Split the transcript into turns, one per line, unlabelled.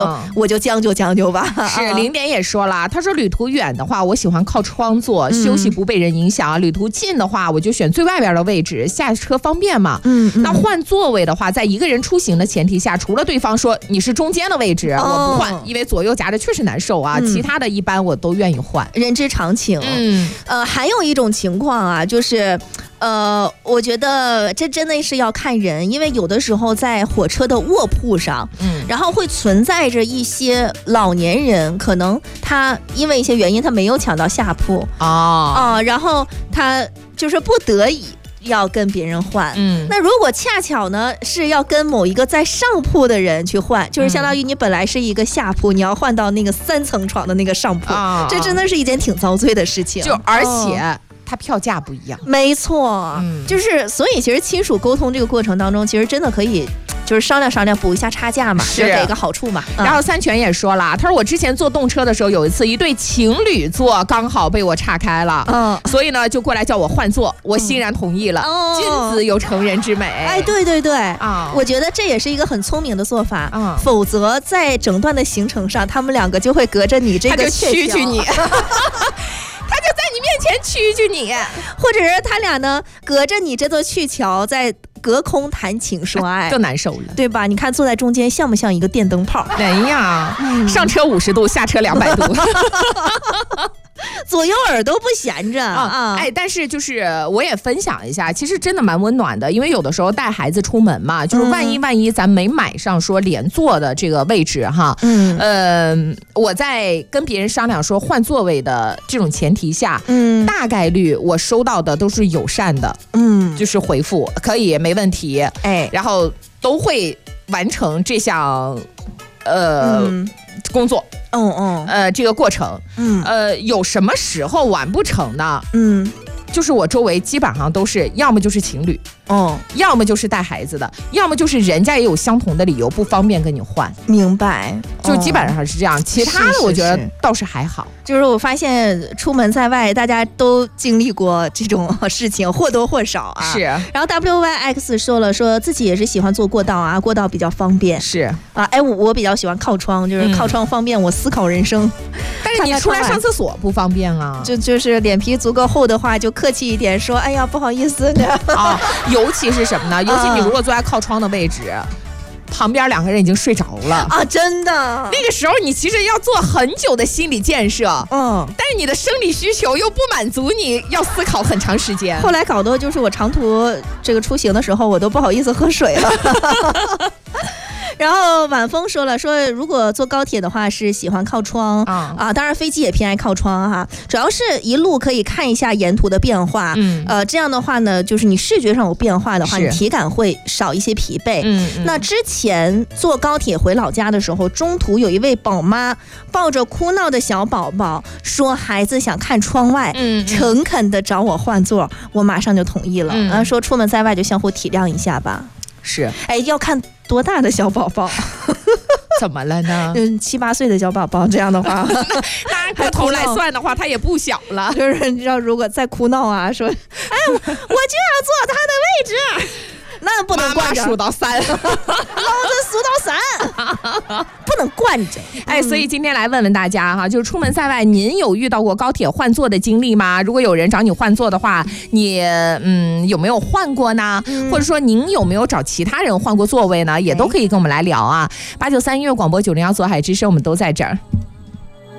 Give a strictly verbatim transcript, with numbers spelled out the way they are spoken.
嗯、我就将就将就吧。
是零点也说了，他说旅途远的话，我喜欢靠窗坐，嗯、休息不被人影响；旅途近的话，我就选最外边的位置，下车方便嘛。
嗯，
那换座位的话，在一个人出行的前提下，除了对方说你是中间的位置，哦、我不换，因为左右夹着确实难受啊。嗯、其他的一般我都愿意换，
人之常情。
嗯，
呃，还有一种情况啊，就是。呃，我觉得这真的是要看人，因为有的时候在火车的卧铺上，
嗯，
然后会存在着一些老年人，可能他因为一些原因他没有抢到下铺
啊啊、
呃，然后他就是不得已要跟别人换，
嗯，
那如果恰巧呢是要跟某一个在上铺的人去换，就是相当于你本来是一个下铺，你要换到那个三层床的那个上铺，
啊，
这真的是一件挺遭罪的事情，
就而且。哦它票价不一样，
没错，
嗯，
就是所以其实亲属沟通这个过程当中，其实真的可以就是商量商量，补一下差价嘛，
是
给个好处嘛。
然后三全也说了，他说我之前坐动车的时候，有一次一对情侣座刚好被我岔开了，
嗯，
所以呢就过来叫我换座，我欣然同意了。
哦，
君子有成人之美，
哎，对对对
啊，
我觉得这也是一个很聪明的做法，
嗯，
否则在整段的行程上，他们两个就会隔着你这个
蛐蛐你。他就在你面前蛐蛐你，
或者是他俩呢隔着你这座鹊桥在隔空谈情说爱，
更难受了，
对吧？你看坐在中间像不像一个电灯泡？
哎呀，嗯、上车五十度，下车两百度。
左右耳都不闲着啊、
嗯！哎，但是就是我也分享一下，其实真的蛮温暖的，因为有的时候带孩子出门嘛，就是万一万一咱没买上说连坐的这个位置哈，
嗯，
呃，我在跟别人商量说换座位的这种前提下，
嗯，
大概率我收到的都是友善的，
嗯，
就是回复可以没问题，
哎，
然后都会完成这项呃、嗯、工作。
嗯嗯，
呃，这个过程，
嗯，
呃，有什么时候完不成呢？
嗯，
就是我周围基本上都是，要么就是情侣，
哦，
要么就是带孩子的，要么就是人家也有相同的理由不方便跟你换。
明白，
就基本上是这样，哦、其他的我觉得倒是还好。
就是我发现出门在外，大家都经历过这种事情，或多或少啊。
是。
然后 W Y X 说了，说自己也是喜欢坐过道啊，过道比较方便。
是
啊，哎，我我比较喜欢靠窗，就是靠窗方便我思考人生。
嗯、但是你出来上厕所不方便啊。
就就是脸皮足够厚的话，就客气一点说，哎呀，不好意思的。
啊，尤其是什么呢？尤其你如果坐在靠窗的位置。嗯，旁边两个人已经睡着了
啊！真的，
那个时候你其实要做很久的心理建设，
嗯，
但是你的生理需求又不满足，你要思考很长时间。
后来搞得就是我长途这个出行的时候，我都不好意思喝水了。然后晚风说了，说如果坐高铁的话是喜欢靠窗、
嗯、
啊，当然飞机也偏爱靠窗哈，主要是一路可以看一下沿途的变化，
嗯，
呃，这样的话呢，就是你视觉上有变化的话，你体感会少一些疲惫。
嗯，嗯
那之前坐高铁回老家的时候，中途有一位宝妈抱着哭闹的小宝宝，说孩子想看窗外，
嗯，
诚恳的找我换座，我马上就同意了。
嗯，
啊，说出门在外就相互体谅一下吧。
是，
哎，要看多大的小宝宝？
怎么了呢？
嗯，七八岁的小宝宝，这样的话，
那按头来算的话，他也不小了。
就是你知道，如果再哭闹啊，说，哎，我我就要坐他的位置。那不能惯着，
妈妈数到三，
老子数到三，不能惯着。
哎，所以今天来问问大家哈，就是出门在外，您有遇到过高铁换座的经历吗？如果有人找你换座的话，你嗯有没有换过呢？嗯、或者说您有没有找其他人换过座位呢？也都可以跟我们来聊啊。八九三音乐广播九零幺左海之声，我们都在这儿。